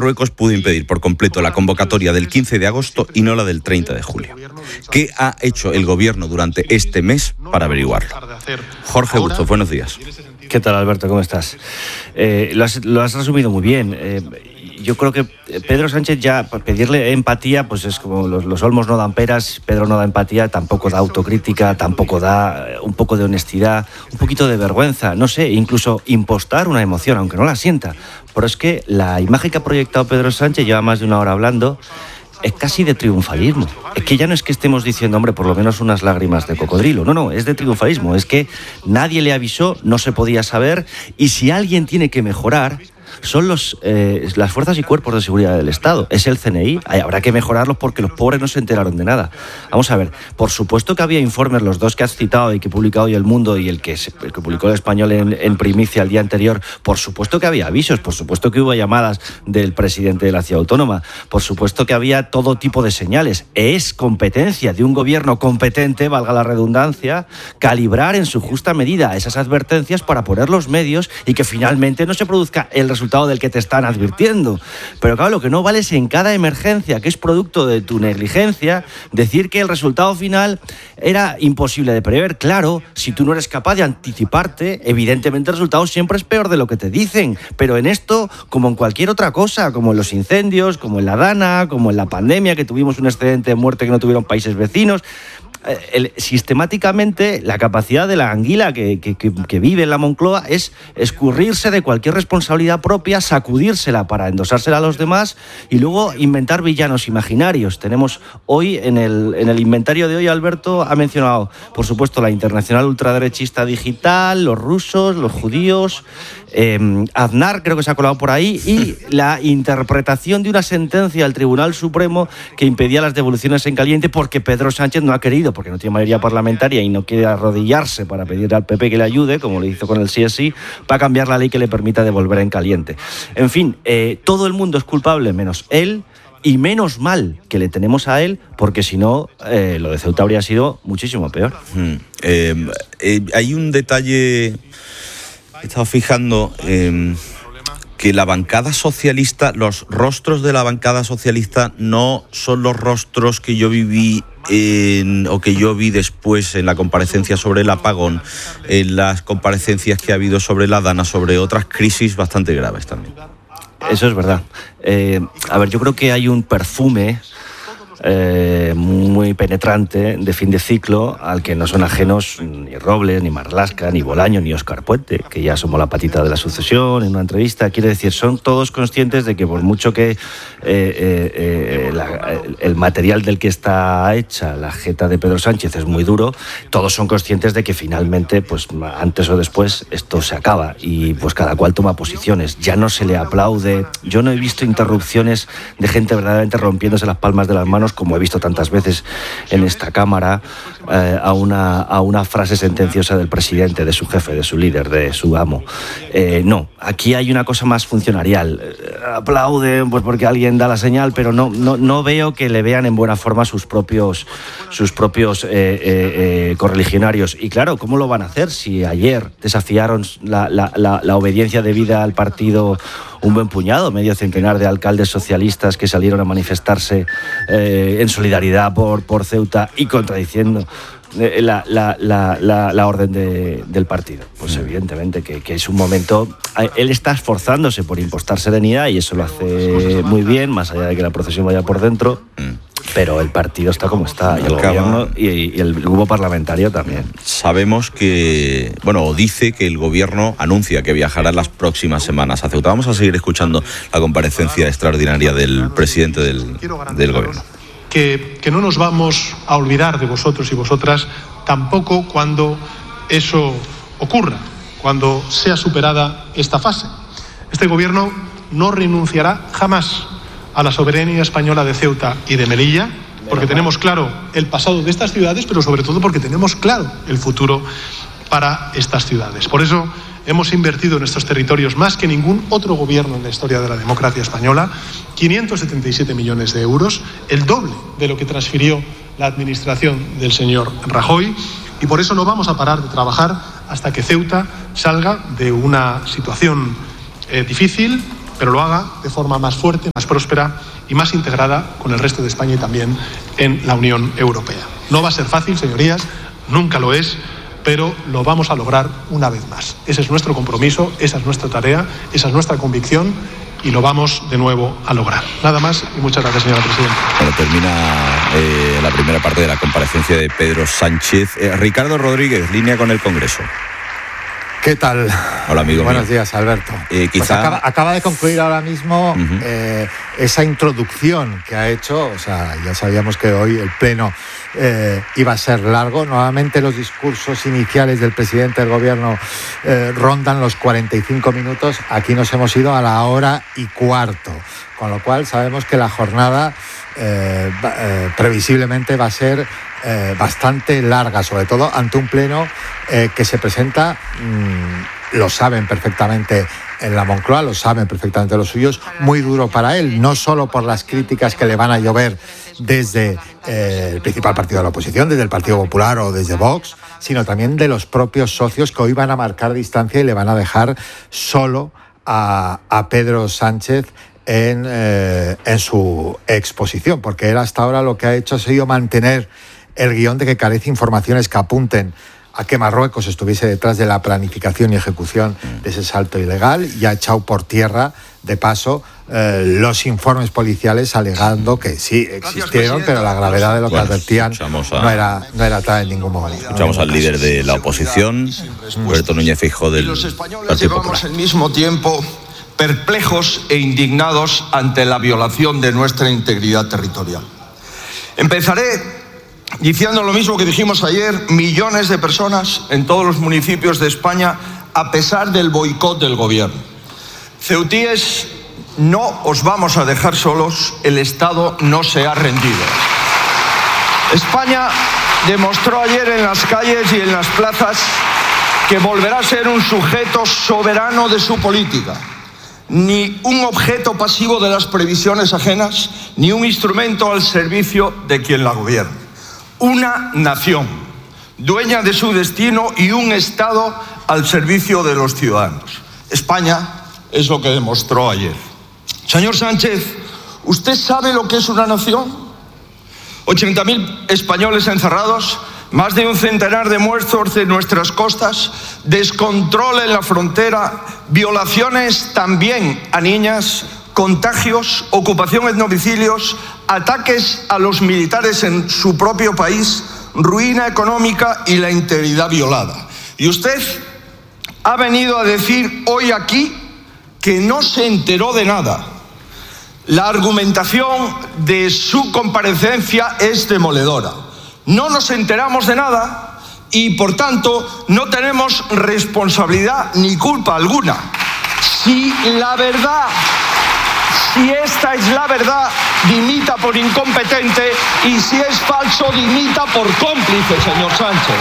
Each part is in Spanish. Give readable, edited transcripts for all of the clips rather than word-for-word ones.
Marruecos pudo impedir por completo la convocatoria del 15 de agosto y no la del 30 de julio. ¿Qué ha hecho el gobierno durante este mes para averiguarlo? Jorge Bustos, buenos días. ¿Qué tal, Alberto? ¿Cómo estás? Lo has resumido muy bien. Yo creo que Pedro Sánchez, ya pedirle empatía, pues es como los olmos no dan peras. Pedro no da empatía, tampoco da autocrítica, tampoco da un poco de honestidad, un poquito de vergüenza, no sé, incluso impostar una emoción, aunque no la sienta. Pero es que la imagen que ha proyectado Pedro Sánchez, lleva más de una hora hablando, es casi de triunfalismo. Es que ya no es que estemos diciendo, hombre, por lo menos unas lágrimas de cocodrilo. No, es de triunfalismo. Es que nadie le avisó, no se podía saber, y si alguien tiene que mejorar son las fuerzas y cuerpos de seguridad del Estado. Es el CNI. Habrá que mejorarlos porque los pobres no se enteraron de nada. Vamos a ver, por supuesto que había informes, los dos que has citado y que publica hoy El Mundo y el que publicó El Español en primicia el día anterior. Por supuesto que había avisos, por supuesto que hubo llamadas del presidente de la Ciudad Autónoma, por supuesto que había todo tipo de señales. Es competencia de un gobierno competente, valga la redundancia, calibrar en su justa medida esas advertencias para poner los medios y que finalmente no se produzca el resultado del que te están advirtiendo. Pero claro, lo que no vale es en cada emergencia, que es producto de tu negligencia, decir que el resultado final era imposible de prever. Claro, si tú no eres capaz de anticiparte, evidentemente el resultado siempre es peor de lo que te dicen. Pero en esto, como en cualquier otra cosa, como en los incendios, como en la Dana, como en la pandemia, que tuvimos un excedente de muerte que no tuvieron países vecinos, sistemáticamente la capacidad de la anguila que vive en la Moncloa es escurrirse de cualquier responsabilidad propia, sacudírsela para endosársela a los demás y luego inventar villanos imaginarios. Tenemos hoy, en el inventario de hoy, Alberto ha mencionado, por supuesto, la internacional ultraderechista digital, los rusos, los judíos, Aznar creo que se ha colado por ahí, y la interpretación de una sentencia del Tribunal Supremo que impedía las devoluciones en caliente porque Pedro Sánchez no ha querido, porque no tiene mayoría parlamentaria y no quiere arrodillarse para pedir al PP que le ayude, como lo hizo con el sí, para cambiar la ley que le permita devolver en caliente. En fin, todo el mundo es culpable menos él, y menos mal que le tenemos a él, porque si no, lo de Ceuta habría sido muchísimo peor. Hay un detalle, he estado fijando, que la bancada socialista, los rostros de la bancada socialista no son los rostros que yo viví o que yo vi después en la comparecencia sobre el apagón, en las comparecencias que ha habido sobre la Dana, sobre otras crisis bastante graves también. Eso es verdad. A ver, yo creo que hay un perfume muy penetrante de fin de ciclo al que no son ajenos ni Robles, ni Marlaska, ni Bolaño, ni Óscar Puente, que ya somos la patita de la sucesión en una entrevista. Quiere decir, son todos conscientes de que por mucho que el material del que está hecha la jeta de Pedro Sánchez es muy duro, todos son conscientes de que finalmente, pues antes o después, esto se acaba y pues cada cual toma posiciones. Ya no se le aplaude. Yo no he visto interrupciones de gente verdaderamente rompiéndose las palmas de las manos, como he visto tantas veces en esta Cámara, a una frase sentenciosa del presidente, de su jefe, de su líder, de su amo. No, aquí hay una cosa más funcionarial. Aplauden pues porque alguien da la señal, pero no veo que le vean en buena forma sus propios correligionarios. Y claro, ¿cómo lo van a hacer si ayer desafiaron la obediencia debida al partido un buen puñado, medio centenar de alcaldes socialistas que salieron a manifestarse en solidaridad por Ceuta y contradiciendo la orden del partido? Pues evidentemente que es un momento. Él está esforzándose por impostar serenidad y eso lo hace muy bien, más allá de que la procesión vaya por dentro. Pero el partido está como está, y el gobierno y el grupo parlamentario también. Sabemos que, dice que el gobierno anuncia que viajará en las próximas semanas a Ceuta. Vamos a seguir escuchando la comparecencia extraordinaria del presidente del gobierno. Que no nos vamos a olvidar de vosotros y vosotras tampoco cuando eso ocurra, cuando sea superada esta fase. Este gobierno no renunciará jamás a la soberanía española de Ceuta y de Melilla, porque tenemos claro el pasado de estas ciudades, pero sobre todo porque tenemos claro el futuro para estas ciudades. Por eso hemos invertido en estos territorios más que ningún otro gobierno en la historia de la democracia española, 577 millones de euros, el doble de lo que transfirió la administración del señor Rajoy, y por eso no vamos a parar de trabajar hasta que Ceuta salga de una situación difícil, pero lo haga de forma más fuerte, más más próspera y más integrada con el resto de España y también en la Unión Europea. No va a ser fácil, señorías, nunca lo es, pero lo vamos a lograr una vez más. Ese es nuestro compromiso, esa es nuestra tarea, esa es nuestra convicción y lo vamos de nuevo a lograr. Nada más y muchas gracias, señora presidenta. Bueno, termina la primera parte de la comparecencia de Pedro Sánchez. Ricardo Rodríguez, línea con el Congreso. ¿Qué tal? Hola, amigo. Buenos días, Alberto. Pues acaba de concluir ahora mismo esa introducción que ha hecho. O sea, ya sabíamos que hoy el pleno iba a ser largo. Nuevamente los discursos iniciales del presidente del gobierno rondan los 45 minutos. Aquí nos hemos ido a la 1:15. Con lo cual sabemos que la jornada previsiblemente va a ser bastante larga, sobre todo ante un pleno que se presenta, lo saben perfectamente en la Moncloa, lo saben perfectamente los suyos, muy duro para él, no solo por las críticas que le van a llover desde el principal partido de la oposición, desde el Partido Popular o desde Vox, sino también de los propios socios que hoy van a marcar distancia y le van a dejar solo a Pedro Sánchez en su exposición, porque él hasta ahora lo que ha hecho ha sido mantener el guión de que carece informaciones que apunten a que Marruecos estuviese detrás de la planificación y ejecución de ese salto ilegal, y ha echado por tierra, de paso, los informes policiales alegando que sí existieron, pero la gravedad de lo que advertían no era tal en ningún momento. Escuchamos al líder de la oposición, Alberto Núñez Feijóo, del Partido Popular. Los españoles llevamos el mismo tiempo perplejos e indignados ante la violación de nuestra integridad territorial. Empezaré diciendo lo mismo que dijimos ayer: millones de personas en todos los municipios de España, a pesar del boicot del gobierno. Ceutíes, no os vamos a dejar solos, el Estado no se ha rendido. España demostró ayer en las calles y en las plazas que volverá a ser un sujeto soberano de su política. Ni un objeto pasivo de las previsiones ajenas, ni un instrumento al servicio de quien la gobierne. Una nación, dueña de su destino, y un Estado al servicio de los ciudadanos. España es lo que demostró ayer. Señor Sánchez, ¿usted sabe lo que es una nación? 80.000 españoles encerrados, más de un centenar de muertos en nuestras costas, descontrol en la frontera, violaciones también a niñas, contagios, ocupación en domicilios, ataques a los militares en su propio país, ruina económica y la integridad violada. Y usted ha venido a decir hoy aquí que no se enteró de nada. La argumentación de su comparecencia es demoledora. No nos enteramos de nada y, por tanto, no tenemos responsabilidad ni culpa alguna. Si esta es la verdad, dimita por incompetente, y si es falso, dimita por cómplice, señor Sánchez.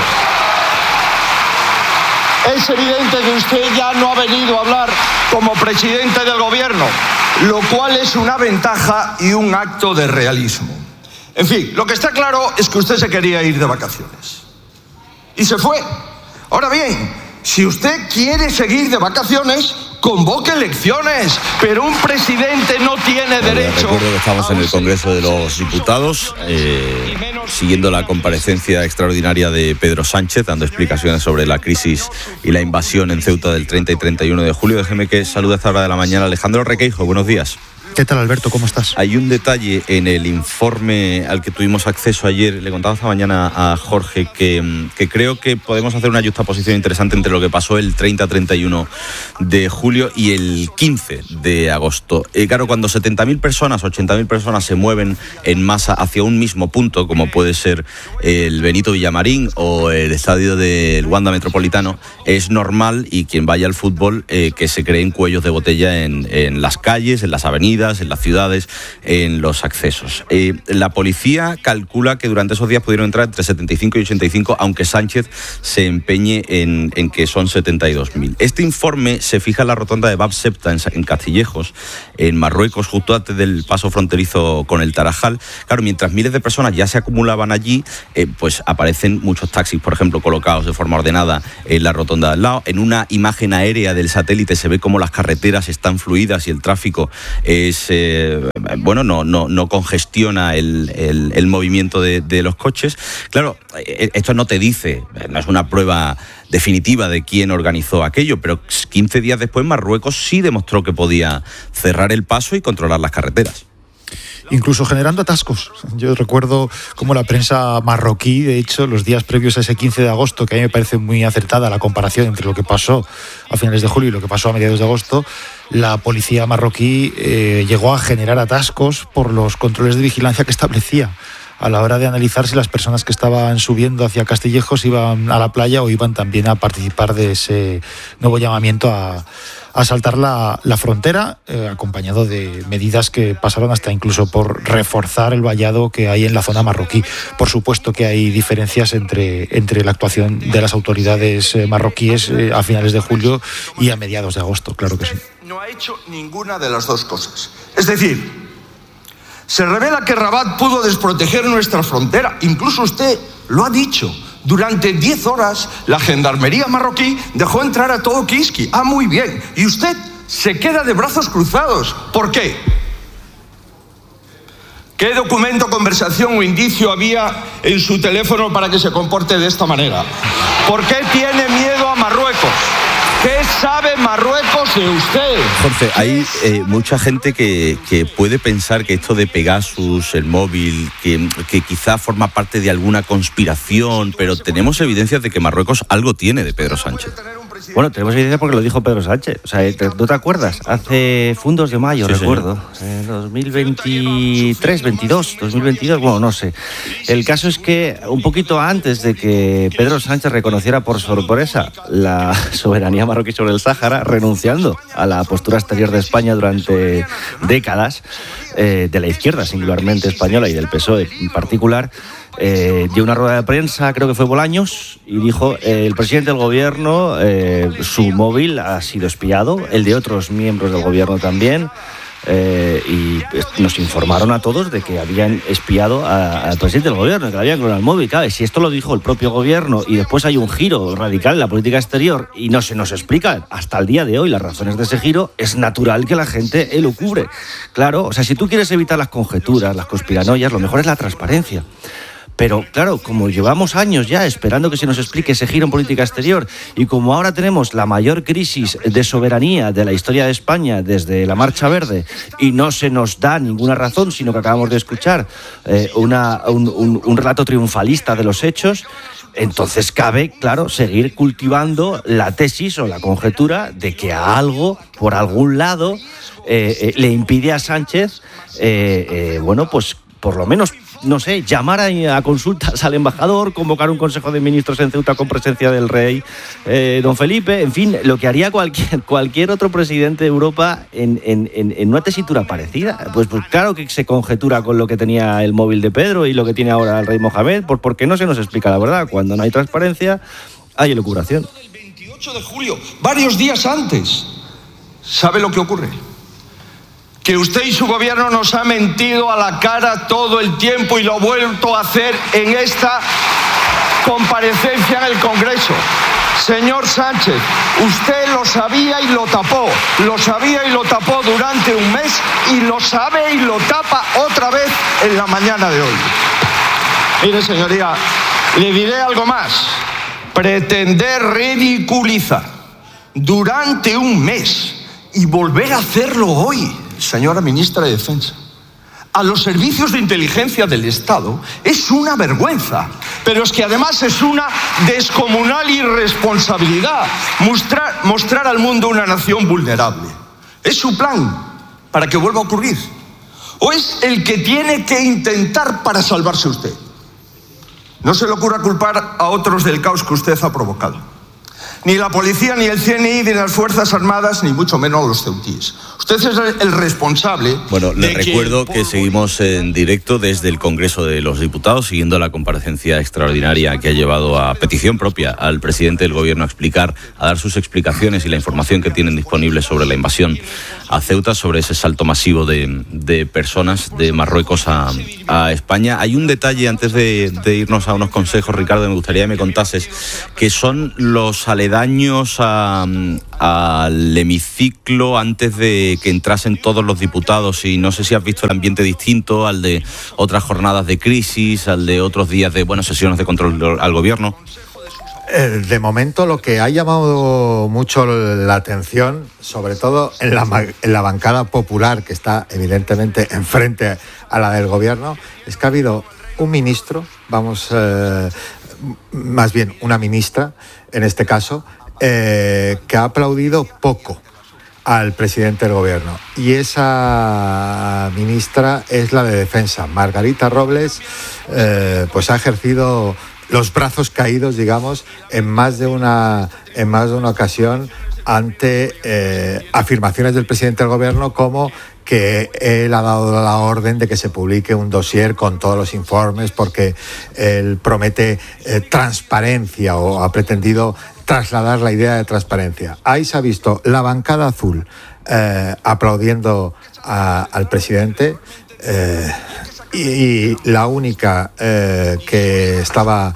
Es evidente que usted ya no ha venido a hablar como presidente del gobierno, lo cual es una ventaja y un acto de realismo. En fin, lo que está claro es que usted se quería ir de vacaciones y se fue. Ahora bien, si usted quiere seguir de vacaciones, convoque elecciones, pero un presidente no tiene derecho. Recuerdo que estamos en el Congreso de los Diputados, siguiendo la comparecencia extraordinaria de Pedro Sánchez, dando explicaciones sobre la crisis y la invasión en Ceuta del 30 y 31 de julio. Déjeme que salude a esta hora de la mañana Alejandro Requeijo. Buenos días. ¿Qué tal, Alberto? ¿Cómo estás? Hay un detalle en el informe al que tuvimos acceso ayer, le contaba esta mañana a Jorge, que creo que podemos hacer una justaposición interesante entre lo que pasó el 30-31 de julio y el 15 de agosto. Claro, cuando 70.000 personas, 80.000 personas se mueven en masa hacia un mismo punto, como puede ser el Benito Villamarín o el estadio del Wanda Metropolitano, es normal, y quien vaya al fútbol, que se creen cuellos de botella en las calles, en las avenidas, en las ciudades, en los accesos. La policía calcula que durante esos días pudieron entrar entre 75 y 85, aunque Sánchez se empeñe en que son 72.000. Este informe se fija en la rotonda de Bab Septa, en Castillejos, en Marruecos, justo antes del paso fronterizo con el Tarajal. Claro, mientras miles de personas ya se acumulaban allí, pues aparecen muchos taxis, por ejemplo, colocados de forma ordenada en la rotonda de al lado. En una imagen aérea del satélite se ve cómo las carreteras están fluidas y el tráfico es no congestiona el movimiento de los coches. Claro, esto no te dice, no es una prueba definitiva de quién organizó aquello, pero 15 días después Marruecos sí demostró que podía cerrar el paso y controlar las carreteras. Incluso generando atascos. Yo recuerdo cómo la prensa marroquí, de hecho, los días previos a ese 15 de agosto, que a mí me parece muy acertada la comparación entre lo que pasó a finales de julio y lo que pasó a mediados de agosto, la policía marroquí llegó a generar atascos por los controles de vigilancia que establecía a la hora de analizar si las personas que estaban subiendo hacia Castillejos iban a la playa o iban también a participar de ese nuevo llamamiento a saltar la frontera, acompañado de medidas que pasaron hasta incluso por reforzar el vallado que hay en la zona marroquí. Por supuesto que hay diferencias entre la actuación de las autoridades marroquíes a finales de julio y a mediados de agosto, claro que sí. No ha hecho ninguna de las dos cosas. Es decir, se revela que Rabat pudo desproteger nuestra frontera. Incluso usted lo ha dicho. Durante 10 horas la gendarmería marroquí dejó entrar a todo Kiski. Muy bien. Y usted se queda de brazos cruzados. ¿Por qué? ¿Qué documento, conversación o indicio había en su teléfono para que se comporte de esta manera? ¿Por qué tiene miedo a Marruecos? ¿Qué sabe Marruecos de usted? Jorge, hay mucha gente que puede pensar que esto de Pegasus, el móvil, que quizá forma parte de alguna conspiración, pero tenemos evidencias de que Marruecos algo tiene de Pedro Sánchez. Bueno, tenemos evidencia porque lo dijo Pedro Sánchez. O sea, ¿no te acuerdas? Hace fundos de mayo, sí, recuerdo. 2023, 2022, bueno, no sé. El caso es que un poquito antes de que Pedro Sánchez reconociera por sorpresa la soberanía marroquí sobre el Sáhara, renunciando a la postura exterior de España durante décadas, de la izquierda singularmente española y del PSOE en particular, dio una rueda de prensa, creo que fue Bolaños, y dijo, el presidente del gobierno, su móvil ha sido espiado, el de otros miembros del gobierno también, y nos informaron a todos de que habían espiado al presidente del gobierno, que le habían clonado el móvil. Claro, si esto lo dijo el propio gobierno y después hay un giro radical en la política exterior y no se nos explica hasta el día de hoy las razones de ese giro, es natural que la gente lo cubre. Claro, o sea, si tú quieres evitar las conjeturas, las conspiranoias, lo mejor es la transparencia. Pero claro, como llevamos años ya esperando que se nos explique ese giro en política exterior y como ahora tenemos la mayor crisis de soberanía de la historia de España desde la Marcha Verde y no se nos da ninguna razón, sino que acabamos de escuchar un relato triunfalista de los hechos, entonces cabe, claro, seguir cultivando la tesis o la conjetura de que a algo, por algún lado, le impide a Sánchez, pues por lo menos, no sé, llamar a consultas al embajador, convocar un consejo de ministros en Ceuta con presencia del rey don Felipe, en fin, lo que haría cualquier otro presidente de Europa en una tesitura parecida. Pues claro que se conjetura con lo que tenía el móvil de Pedro y lo que tiene ahora el rey Mohamed, porque no se nos explica la verdad. Cuando no hay transparencia, hay elucubración. El 28 de julio, varios días antes, ¿sabe lo que ocurre? Que usted y su gobierno nos ha mentido a la cara todo el tiempo y lo ha vuelto a hacer en esta comparecencia en el Congreso. Señor Sánchez, usted lo sabía y lo tapó. Lo sabía y lo tapó durante un mes y lo sabe y lo tapa otra vez en la mañana de hoy. Mire, señoría, le diré algo más. Pretender ridiculizar durante un mes y volver a hacerlo hoy, señora ministra de Defensa, a los servicios de inteligencia del Estado, es una vergüenza. Pero es que además es una descomunal irresponsabilidad mostrar al mundo una nación vulnerable. ¿Es su plan para que vuelva a ocurrir? ¿O es el que tiene que intentar para salvarse usted? No se le ocurra culpar a otros del caos que usted ha provocado. Ni la policía, ni el CNI, ni las Fuerzas Armadas, ni mucho menos los ceutíes. Usted es el responsable. Bueno, les recuerdo que seguimos en directo desde el Congreso de los Diputados, siguiendo la comparecencia extraordinaria que ha llevado a petición propia al presidente del Gobierno a dar sus explicaciones y la información que tienen disponible sobre la invasión a Ceuta, sobre ese salto masivo de personas de Marruecos a España. Hay un detalle antes de irnos a unos consejos, Ricardo, me gustaría que me contases, que son los aledaños aledaños al hemiciclo antes de que entrasen todos los diputados, y no sé si has visto el ambiente distinto al de otras jornadas de crisis, al de otros días de sesiones de control al gobierno. De momento, lo que ha llamado mucho la atención, sobre todo en la bancada popular, que está evidentemente enfrente a la del gobierno, es que ha habido un ministro, más bien una ministra, en este caso, que ha aplaudido poco al presidente del gobierno. Y esa ministra es la de Defensa. Margarita Robles, pues ha ejercido los brazos caídos, digamos, en más de una ocasión ante afirmaciones del presidente del gobierno como que él ha dado la orden de que se publique un dossier con todos los informes porque él promete transparencia, o ha pretendido trasladar la idea de transparencia. Ahí se ha visto la bancada azul aplaudiendo al presidente, y la única que estaba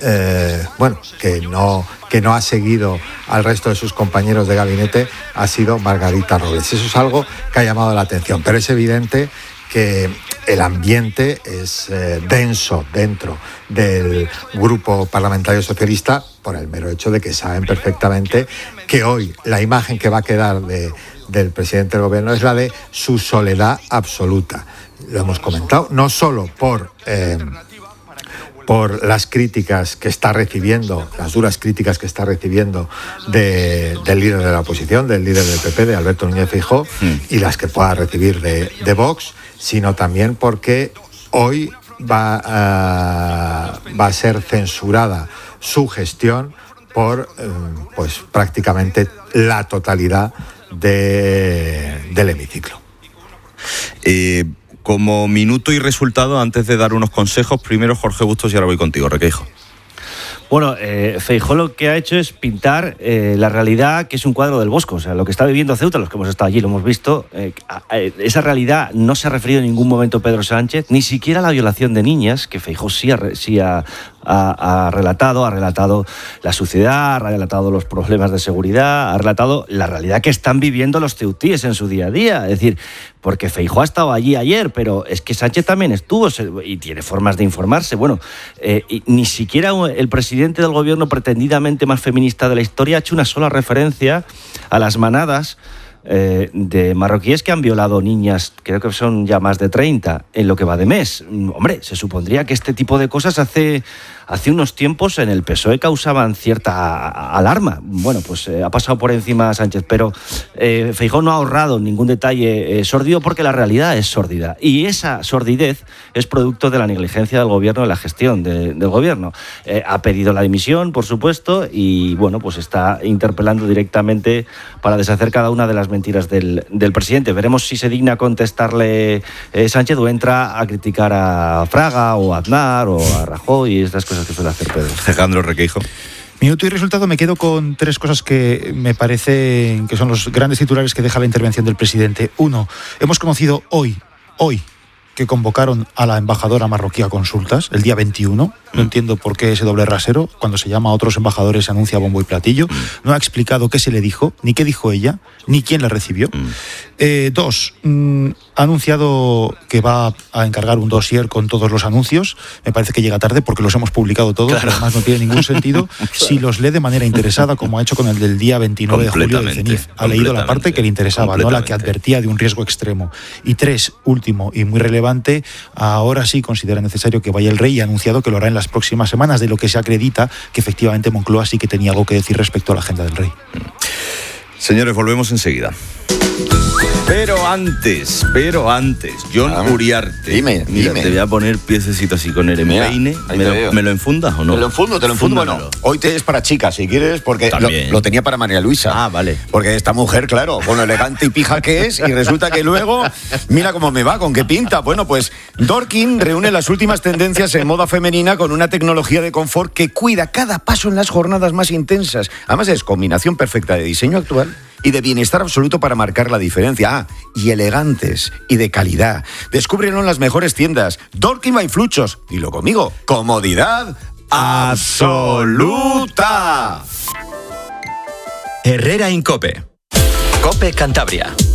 que no ha seguido al resto de sus compañeros de gabinete ha sido Margarita Robles. Eso es algo que ha llamado la atención, pero es evidente que el ambiente es denso dentro del grupo parlamentario socialista por el mero hecho de que saben perfectamente que hoy la imagen que va a quedar del presidente del gobierno es la de su soledad absoluta. Lo hemos comentado, no solo por las críticas que está recibiendo, las duras críticas que está recibiendo del líder de la oposición, del líder del PP, de Alberto Núñez Feijóo, y las que pueda recibir de Vox, sino también porque hoy va a ser censurada su gestión por pues prácticamente la totalidad del hemiciclo. Como minuto y resultado, antes de dar unos consejos, primero Jorge Bustos y ahora voy contigo, Requeijo. Bueno, Feijóo lo que ha hecho es pintar la realidad, que es un cuadro del Bosco. O sea, lo que está viviendo Ceuta, los que hemos estado allí lo hemos visto, esa realidad no se ha referido en ningún momento Pedro Sánchez, ni siquiera a la violación de niñas, que Feijóo sí ha relatado la suciedad, ha relatado los problemas de seguridad, ha relatado la realidad que están viviendo los ceutíes en su día a día. Es decir, porque Feijóo ha estado allí ayer, pero es que Sánchez también estuvo y tiene formas de informarse. Bueno, y ni siquiera el presidente del gobierno pretendidamente más feminista de la historia ha hecho una sola referencia a las manadas de marroquíes que han violado niñas, creo que son ya más de 30 en lo que va de mes. Hombre, se supondría que este tipo de cosas hace unos tiempos en el PSOE causaban cierta alarma. Bueno, pues ha pasado por encima Sánchez, pero Feijóo no ha ahorrado ningún detalle sórdido porque la realidad es sórdida. Y esa sordidez es producto de la negligencia del gobierno, de la gestión del gobierno. Ha pedido la dimisión, por supuesto, y bueno, pues está interpelando directamente para deshacer cada una de las mentiras del presidente. Veremos si se digna contestarle Sánchez o entra a criticar a Fraga o a Aznar o a Rajoy y estas cosas que suele hacer Pedro. Alejandro Requeijo. Minuto y resultado, me quedo con tres cosas que me parecen que son los grandes titulares que deja la intervención del presidente. Uno, hemos conocido hoy, que convocaron a la embajadora marroquí a consultas el día 21. No entiendo por qué ese doble rasero. Cuando se llama a otros embajadores se anuncia bombo y platillo. No ha explicado qué se le dijo, ni qué dijo ella, ni quién la recibió. Dos, ha anunciado que va a encargar un dossier con todos los anuncios. Me parece que llega tarde porque los hemos publicado todos. Claro. Además no tiene ningún sentido si los lee de manera interesada, como ha hecho con el del día 29 de julio del CENIF. Ha leído la parte que le interesaba, no la que advertía de un riesgo extremo. Y tres, último y muy relevante, ahora sí considera necesario que vaya el rey y ha anunciado que lo hará en las próximas semanas, de lo que se acredita que efectivamente Moncloa sí que tenía algo que decir respecto a la agenda del rey. Señores, volvemos enseguida. Pero antes, Jon Uriarte. Dime. Te voy a poner piececito así con el empeine. ¿Me lo enfundas o no? Te lo enfundo. Bueno, hoy te es para chicas, si quieres, porque lo tenía para María Luisa. Ah, vale. Porque esta mujer, claro, con lo elegante y pija que es, y resulta que luego, mira cómo me va, con qué pinta. Bueno, pues Dorkin reúne las últimas tendencias en moda femenina con una tecnología de confort que cuida cada paso en las jornadas más intensas. Además es combinación perfecta de diseño actual y de bienestar absoluto para marcar la diferencia. Y elegantes y de calidad. Descúbrenlo en las mejores tiendas. Dorkin by Fluchos. Dilo conmigo. Comodidad absoluta. Herrera Incope. COPE Cantabria.